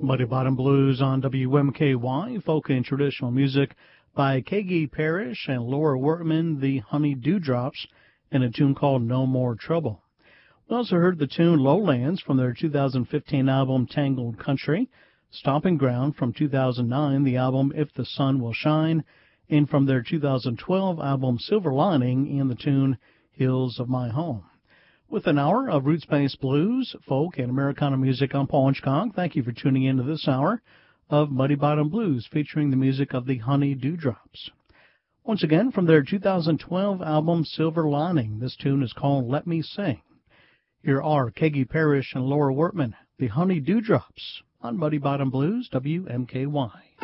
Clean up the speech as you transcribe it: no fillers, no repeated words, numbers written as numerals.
Muddy Bottom Blues on WMKY, folk and traditional music by Kagi Parrish and Laura Workman, the Honey Dewdrops, and a tune called No More Trouble. We also heard the tune Lowlands from their 2015 album Tangled Country, Stomping Ground from 2009, the album If the Sun Will Shine, and from their 2012 album Silver Lining and the tune Hills of My Home. With an hour of roots-based blues, folk, and Americana music, I'm Paul Hitchcock. Thank you for tuning in to this hour of Muddy Bottom Blues, featuring the music of the Honey Dewdrops. Once again, from their 2012 album Silver Lining, this tune is called Let Me Sing. Here are Kagi Parrish and Laura Workman, the Honey Dewdrops, on Muddy Bottom Blues, WMKY.